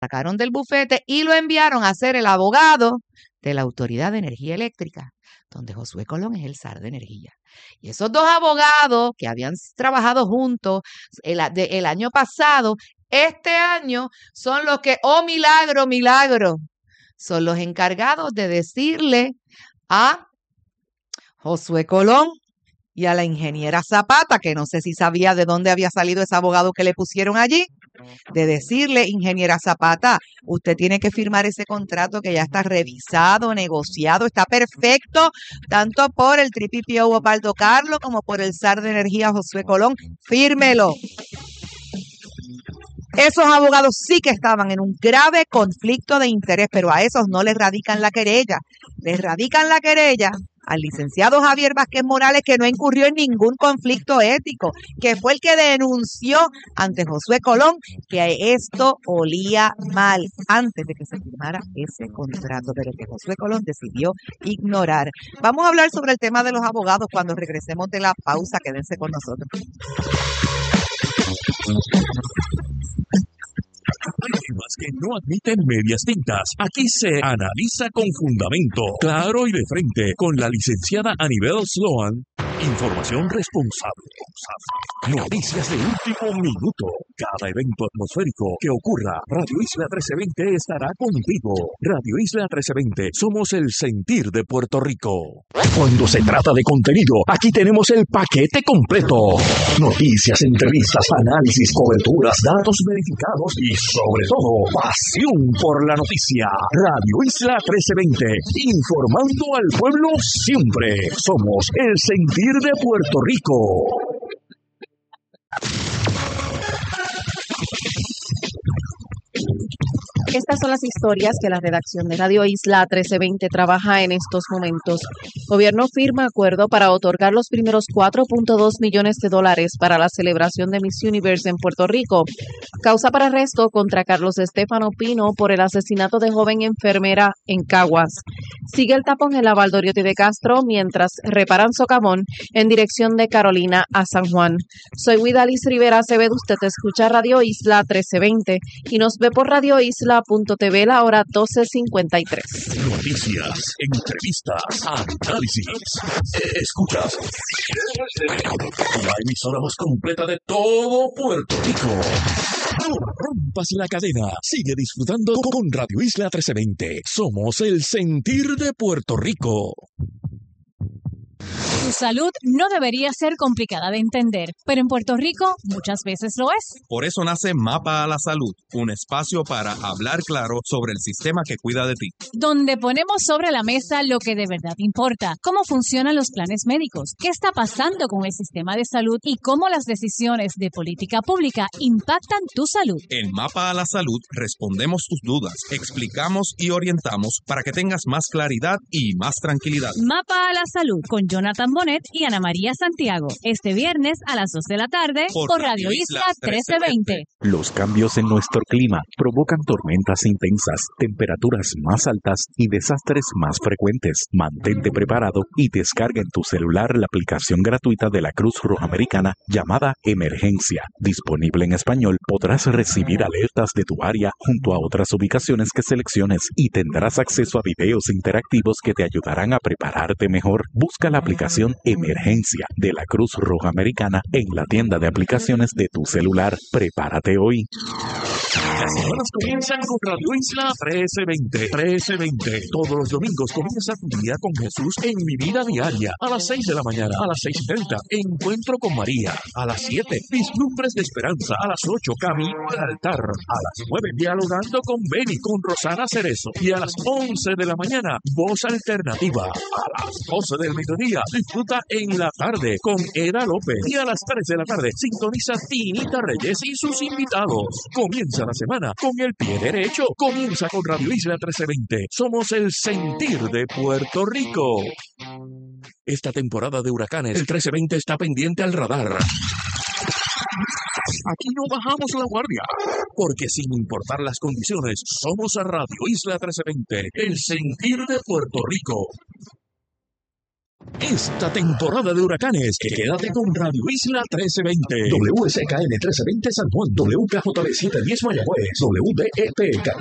sacaron del bufete y lo enviaron a ser el abogado de la Autoridad de Energía Eléctrica, donde Josué Colón es el zar de energía. Y esos dos abogados que habían trabajado juntos el año pasado, este año son los que, oh milagro, milagro, son los encargados de decirle a Josué Colón y a la ingeniera Zapata, que no sé si sabía de dónde había salido ese abogado que le pusieron allí, de decirle, ingeniera Zapata, usted tiene que firmar ese contrato que ya está revisado, negociado, está perfecto, tanto por el TPPO Opaldo Carlos como por el zar de energía Josué Colón, fírmelo. Esos abogados sí que estaban en un grave conflicto de interés, pero a esos no les radican la querella. Les radican la querella al licenciado Javier Vázquez Morales, que no incurrió en ningún conflicto ético, que fue el que denunció ante Josué Colón que esto olía mal antes de que se firmara ese contrato, pero que Josué Colón decidió ignorar. Vamos a hablar sobre el tema de los abogados cuando regresemos de la pausa. Quédense con nosotros. Hay temas que no admiten medias tintas. Aquí se analiza con fundamento, claro y de frente, con la licenciada Anibel Sloan. Información responsable. Noticias de último minuto. Cada evento atmosférico que ocurra, Radio Isla 1320 estará contigo. Radio Isla 1320, somos el sentir de Puerto Rico. Cuando se trata de contenido, aquí tenemos el paquete completo. Noticias, entrevistas, análisis, coberturas, datos verificados y sobre todo, pasión por la noticia. Radio Isla 1320, informando al pueblo siempre. Somos el sentir de Puerto Rico. Estas son las historias que la redacción de Radio Isla 1320 trabaja en estos momentos. Gobierno firma acuerdo para otorgar los primeros $4.2 millones para la celebración de Miss Universe en Puerto Rico. Causa para arresto contra Carlos Estefano Pino por el asesinato de joven enfermera en Caguas. Sigue el tapón en la Valdoriotti de Castro mientras reparan socavón en dirección de Carolina a San Juan. Soy Widalis Rivera Acevedo, usted escucha Radio Isla 1320 y nos ve por radioisla.tv la hora 12:53. Noticias, entrevistas, análisis. Escuchas la emisora más completa de todo Puerto Rico. No rompas la cadena. Sigue disfrutando con Radio Isla 1320. Somos el sentir de Puerto Rico. Tu salud no debería ser complicada de entender, pero en Puerto Rico muchas veces lo es. Por eso nace Mapa a la Salud, un espacio para hablar claro sobre el sistema que cuida de ti. Donde ponemos sobre la mesa lo que de verdad importa, cómo funcionan los planes médicos, qué está pasando con el sistema de salud y cómo las decisiones de política pública impactan tu salud. En Mapa a la Salud respondemos tus dudas, explicamos y orientamos para que tengas más claridad y más tranquilidad. Mapa a la Salud con Jonathan Bonet y Ana María Santiago. Este viernes a las 2 de la tarde por Radio Isla 1320. Los cambios en nuestro clima provocan tormentas intensas, temperaturas más altas y desastres más frecuentes. Mantente preparado y descarga en tu celular la aplicación gratuita de la Cruz Roja Americana llamada Emergencia. Disponible en español, podrás recibir alertas de tu área junto a otras ubicaciones que selecciones y tendrás acceso a videos interactivos que te ayudarán a prepararte mejor. Busca la aplicación Emergencia de la Cruz Roja Americana en la tienda de aplicaciones de tu celular. Prepárate hoy. Las semanas comienzan con Radio Isla 1320. Todos los domingos comienza tu día con Jesús en Mi Vida Diaria. A las 6 de la mañana, a las 6:30, Encuentro con María. A las 7, Vislumbres de Esperanza. A las 8, Camino al Altar. A las 9, Dialogando con Beni, con Rosana Cerezo. Y a las 11 de la mañana, Voz Alternativa. A las 12 del mediodía, disfruta En la Tarde con Eda López. Y a las 3 de la tarde, sintoniza Tinita Reyes y sus invitados. Comienza la semana con el pie derecho. Comienza con Radio Isla 1320. Somos el sentir de Puerto Rico. Esta temporada de huracanes, el 1320 está pendiente al radar. Aquí no bajamos la guardia, porque sin importar las condiciones, somos a Radio Isla 1320, el sentir de Puerto Rico. Esta temporada de huracanes, quédate con Radio Isla 1320. WSKN 1320 San Juan, WKJB 710 Mayagüez, WDEP